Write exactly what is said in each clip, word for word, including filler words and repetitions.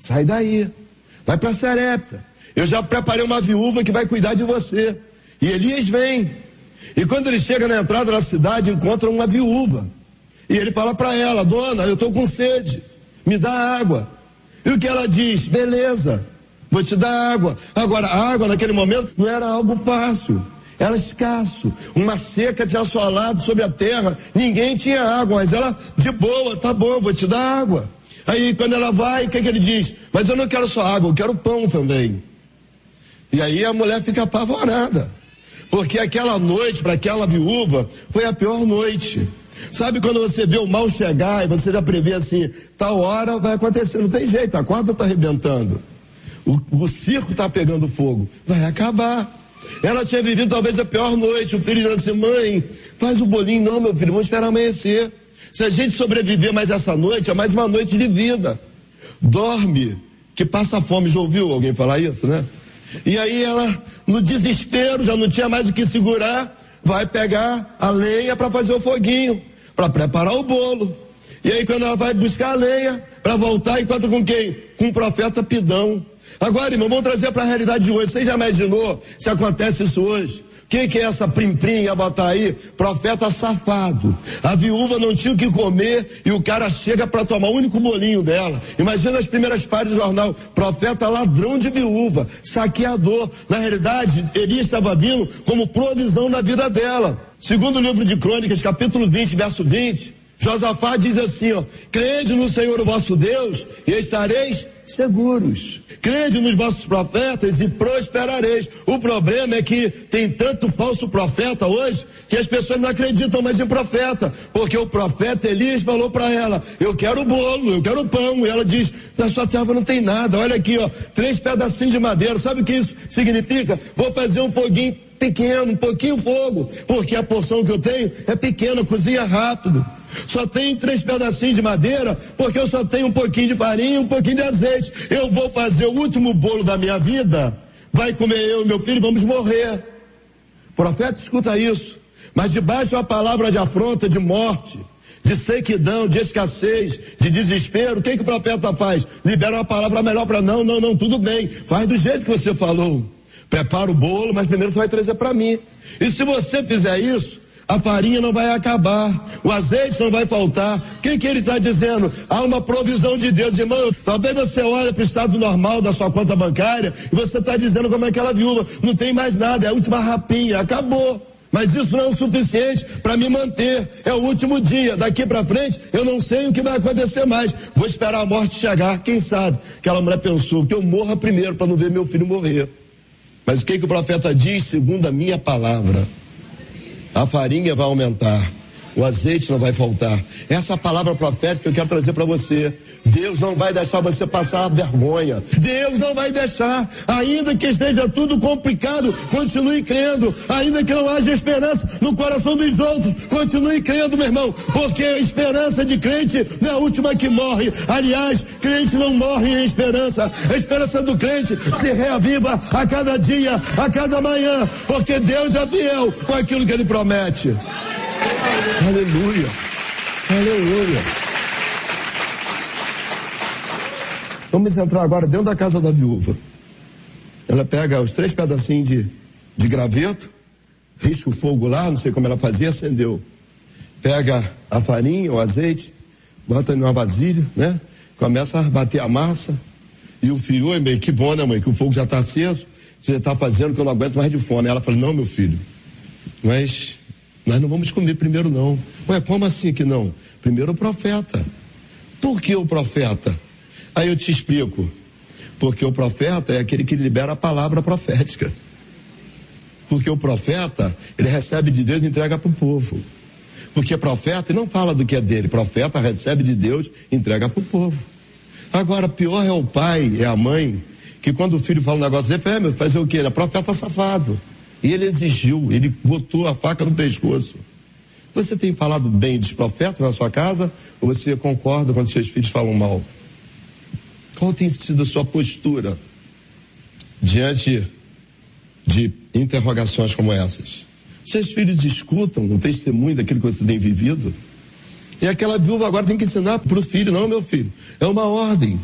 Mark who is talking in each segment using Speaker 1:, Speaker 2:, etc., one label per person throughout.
Speaker 1: sai daí, vai para Sarepta. Eu já preparei uma viúva que vai cuidar de você. E Elias vem. E quando ele chega na entrada da cidade, encontra uma viúva. E ele fala para ela: dona, eu estou com sede, me dá água. E o que ela diz? Beleza, vou te dar água. Agora, a água naquele momento não era algo fácil, era escasso. Uma seca tinha assolado sobre a terra, ninguém tinha água, mas ela, de boa, tá bom, vou te dar água. Aí quando ela vai, o que, que ele diz? Mas eu não quero só água, eu quero pão também. E aí a mulher fica apavorada, porque aquela noite, para aquela viúva, foi a pior noite. Sabe quando você vê o mal chegar e você já prevê assim, tal hora vai acontecer, não tem jeito, a corda está arrebentando, o, o circo está pegando fogo, vai acabar. Ela tinha vivido talvez a pior noite. O filho disse assim: mãe, faz o bolinho. Não, meu filho, vamos esperar amanhecer. Se a gente sobreviver mais essa noite, é mais uma noite de vida. Dorme, que passa fome. Já ouviu alguém falar isso, né? E aí ela, no desespero, já não tinha mais o que segurar, vai pegar a lenha para fazer o foguinho, para preparar o bolo. E aí quando ela vai buscar a lenha para voltar, encontra com quem? Com o profeta Pidão. Agora, irmão, vamos trazer para a realidade de hoje. Você já imaginou se acontece isso hoje? Quem que é essa prim-prim a botar aí? Profeta safado. A viúva não tinha o que comer e o cara chega para tomar o único bolinho dela. Imagina as primeiras páginas do jornal: profeta ladrão de viúva, saqueador. Na realidade, Elias estava vindo como provisão na vida dela. Segundo o livro de Crônicas, capítulo vinte, verso vinte, Josafá diz assim, ó: crede no Senhor o vosso Deus e estareis seguros. Crede nos vossos profetas e prosperareis. O problema é que tem tanto falso profeta hoje que as pessoas não acreditam mais em profeta, porque o profeta Elias falou para ela: eu quero bolo, eu quero pão. E ela diz: na sua terra não tem nada, olha aqui, ó, três pedacinhos de madeira. Sabe o que isso significa? Vou fazer um foguinho pequeno, um pouquinho fogo, porque a porção que eu tenho é pequena, cozinha rápido. Só tem três pedacinhos de madeira, porque eu só tenho um pouquinho de farinha e um pouquinho de azeite. Eu vou fazer o último bolo da minha vida, vai comer eu e meu filho, vamos morrer. O profeta escuta isso, mas debaixo de uma palavra de afronta, de morte, de sequidão, de escassez, de desespero, o que que o profeta faz? Libera uma palavra melhor para não, não, não, tudo bem, faz do jeito que você falou. Prepara o bolo, mas primeiro você vai trazer para mim. E se você fizer isso, a farinha não vai acabar, o azeite não vai faltar. O que que ele está dizendo? Há uma provisão de Deus. Irmão, talvez você olhe para o estado normal da sua conta bancária e você está dizendo como aquela viúva: não tem mais nada, é a última rapinha, acabou. Mas isso não é o suficiente para me manter. É o último dia, daqui para frente eu não sei o que vai acontecer mais. Vou esperar a morte chegar. Quem sabe aquela mulher pensou que eu morra primeiro para não ver meu filho morrer. Mas o que que o profeta diz? Segundo a minha palavra, a farinha vai aumentar, o azeite não vai faltar. Essa palavra profética que eu quero trazer para você. Deus não vai deixar você passar vergonha. Deus não vai deixar, ainda que esteja tudo complicado, continue crendo. Ainda que não haja esperança no coração dos outros, continue crendo, meu irmão, porque a esperança de crente não é a última que morre. Aliás, crente não morre em esperança. A esperança do crente se reaviva a cada dia, a cada manhã, porque Deus é fiel com aquilo que Ele promete. Aleluia, aleluia. Vamos entrar agora dentro da casa da viúva. Ela pega os três pedacinhos de, de graveto, risca o fogo lá, não sei como ela fazia, acendeu. Pega a farinha, o azeite, bota em uma vasilha, né? Começa a bater a massa. E o filho: oi, mãe, que bom, né, mãe, que o fogo já está aceso, você está fazendo que eu não aguento mais de fome. Ela fala: não, meu filho, mas nós não vamos comer primeiro, não. Ué, como assim que não? Primeiro o profeta. Por que o profeta? Aí eu te explico. Porque o profeta é aquele que libera a palavra profética. Porque o profeta, ele recebe de Deus e entrega para o povo. Porque profeta, ele não fala do que é dele. Profeta recebe de Deus e entrega para o povo. Agora, pior é o pai, é a mãe, que quando o filho fala um negócio, ele fala: é, meu, fazer o quê? Ele é profeta safado. E ele exigiu, ele botou a faca no pescoço. Você tem falado bem dos profetas na sua casa, ou você concorda quando seus filhos falam mal? Qual tem sido a sua postura diante de interrogações como essas? Seus filhos escutam um testemunho daquilo que você tem vivido? E aquela viúva agora tem que ensinar para o filho: não, meu filho, é uma ordem.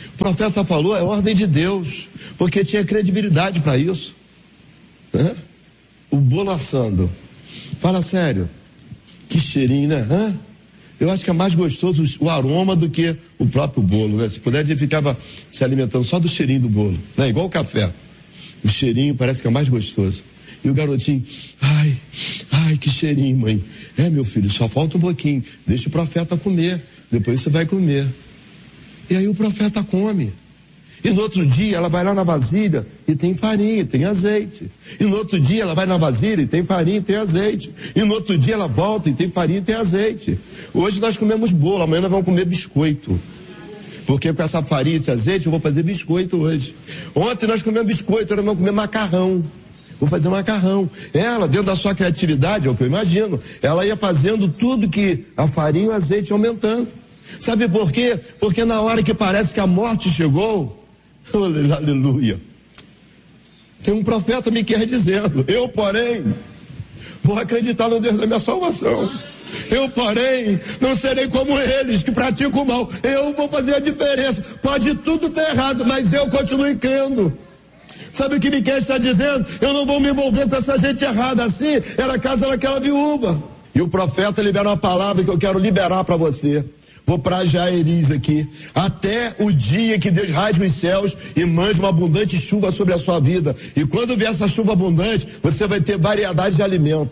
Speaker 1: O profeta falou, é ordem de Deus, porque tinha credibilidade para isso. Hã? O bolo assando. Fala sério. Que cheirinho, né? Hã? Eu acho que é mais gostoso o aroma do que o próprio bolo, né? Se puder, a gente ficava se alimentando só do cheirinho do bolo, né? Igual o café. O cheirinho parece que é mais gostoso. E o garotinho, ai, ai, que cheirinho, mãe. É, meu filho, só falta um pouquinho. Deixa o profeta comer. Depois você vai comer. E aí o profeta come. E no outro dia ela vai lá na vasilha e tem farinha, tem azeite. E no outro dia ela vai na vasilha e tem farinha e tem azeite. E no outro dia ela volta e tem farinha e tem azeite. Hoje nós comemos bolo, amanhã nós vamos comer biscoito. Porque com essa farinha e esse azeite eu vou fazer biscoito hoje. Ontem nós comemos biscoito, nós vamos comer macarrão. Vou fazer macarrão. Ela, dentro da sua criatividade, é o que eu imagino, ela ia fazendo tudo que a farinha e o azeite aumentando. Sabe por quê? Porque na hora que parece que a morte chegou, aleluia, tem um profeta Miqueias dizendo, eu porém vou acreditar no Deus da minha salvação. Eu porém não serei como eles que praticam o mal. Eu vou fazer a diferença. Pode tudo estar errado, mas eu continuo crendo. Sabe o que Miqueias está dizendo? Eu não vou me envolver com essa gente errada. Assim era a casa daquela viúva. E o profeta libera uma palavra que eu quero liberar para você. Vou para Jairiz aqui. Até o dia que Deus rasgue os céus e mande uma abundante chuva sobre a sua vida. E quando vier essa chuva abundante, você vai ter variedade de alimento.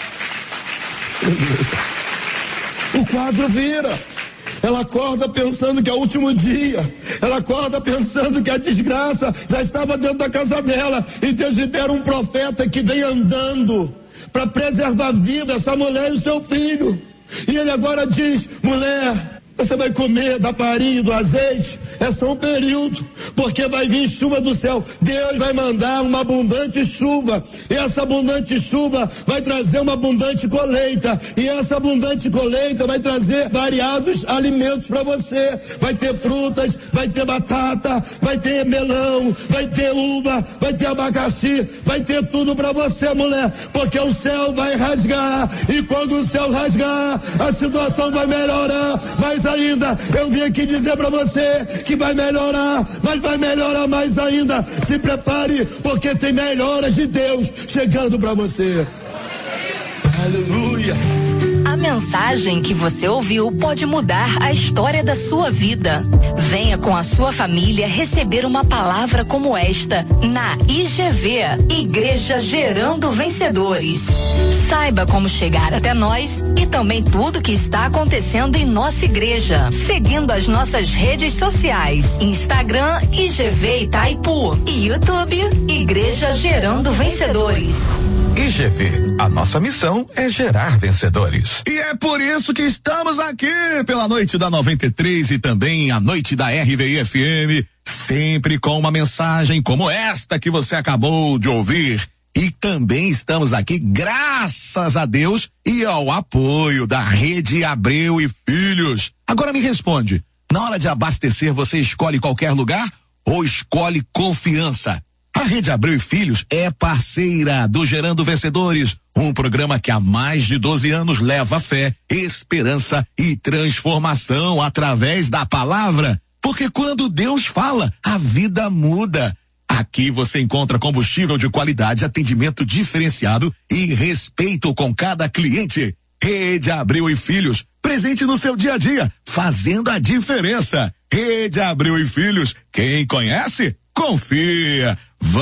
Speaker 1: O quadro vira. Ela acorda pensando que é o último dia. Ela acorda pensando que a desgraça já estava dentro da casa dela. E Deus libera um profeta que vem andando para preservar viva essa mulher e o seu filho. E ele agora diz, mulher, você vai comer da farinha e do azeite, é só um período, porque vai vir chuva do céu. Deus vai mandar uma abundante chuva, e essa abundante chuva vai trazer uma abundante colheita, e essa abundante colheita vai trazer variados alimentos para você. Vai ter frutas, vai ter batata, vai ter melão, vai ter uva, vai ter abacaxi, vai ter tudo para você, mulher, porque o céu vai rasgar, e quando o céu rasgar, a situação vai melhorar, mas ainda eu vim aqui dizer para você que vai melhorar, mas vai melhorar mais ainda. Se prepare, porque tem melhoras de Deus chegando para você. Aleluia.
Speaker 2: A mensagem que você ouviu pode mudar a história da sua vida. Venha com a sua família receber uma palavra como esta na I G V, Igreja Gerando Vencedores. Saiba como chegar até nós e também tudo que está acontecendo em nossa igreja, seguindo as nossas redes sociais, Instagram I G V Itaipu e YouTube Igreja Gerando Vencedores.
Speaker 3: I G V, a nossa missão é gerar vencedores. E é por isso que estamos aqui pela noite da noventa e três e também a noite da R V I F M, sempre com uma mensagem como esta que você acabou de ouvir. E também estamos aqui graças a Deus e ao apoio da Rede Abreu e Filhos. Agora me responde, na hora de abastecer você escolhe qualquer lugar ou escolhe confiança? A Rede Abreu e Filhos é parceira do Gerando Vencedores, um programa que há mais de doze anos leva fé, esperança e transformação através da palavra. Porque quando Deus fala, a vida muda. Aqui você encontra combustível de qualidade, atendimento diferenciado e respeito com cada cliente. Rede Abreu e Filhos, presente no seu dia a dia, fazendo a diferença. Rede Abreu e Filhos, quem conhece, confia.